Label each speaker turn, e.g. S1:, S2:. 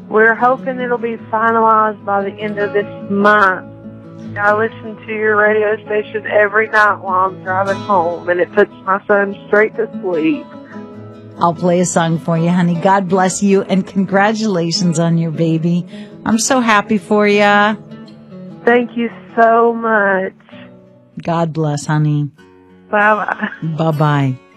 S1: We're hoping it'll be finalized by the end of this month. I listen to your radio station every night while I'm driving home, and it puts my son straight to sleep.
S2: I'll play a song for you, honey. God bless you, and congratulations on your baby. I'm so happy for you.
S1: Thank you so much.
S2: God bless, honey.
S1: Bye-bye.
S2: Bye-bye.